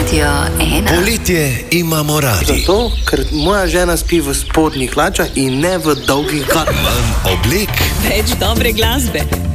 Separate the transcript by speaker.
Speaker 1: Radio 1.
Speaker 2: Poletje imamo radi.
Speaker 3: Zato, ker moja žena spi v spodnjih hlačah in ne v dolgih galah.
Speaker 2: Manj oblek
Speaker 4: Več dobre glasbe.